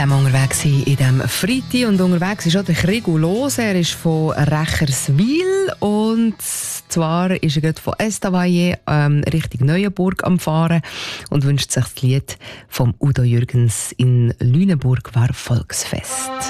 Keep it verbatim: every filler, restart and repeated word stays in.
Wir unterwegs sind in diesem Freitag und unterwegs ist auch der Krigu los. Er ist von Recherswil und zwar ist er gerade von Estavayer ähm, Richtung Neuenburg am Fahren und wünscht sich das Lied von Udo Jürgens in Lüneburg war Volksfest.